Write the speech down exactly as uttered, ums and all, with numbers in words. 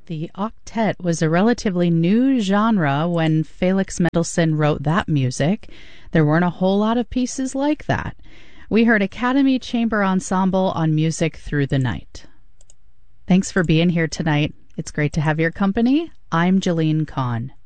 The octet was a relatively new genre when Felix Mendelssohn wrote that music. There weren't a whole lot of pieces like that. We heard Academy Chamber Ensemble on Music Through the Night. Thanks for being here tonight. It's great to have your company. I'm Jeline Kahn.